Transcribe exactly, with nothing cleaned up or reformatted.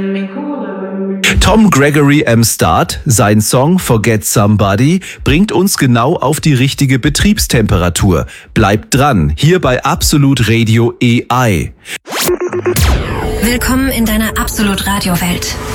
Tom Gregory am Start, sein Song Forget Somebody, bringt uns genau auf die richtige Betriebstemperatur. Bleibt dran, hier bei Absolut Radio A I. Willkommen in deiner Absolut Radio Welt.